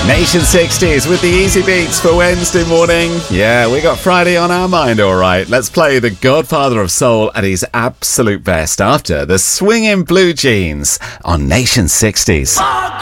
Nation 60s with the easy beats for Wednesday morning. Yeah, we got Friday on our mind, all right. Let's play the Godfather of Soul at his absolute best after the swinging blue jeans on Nation 60s.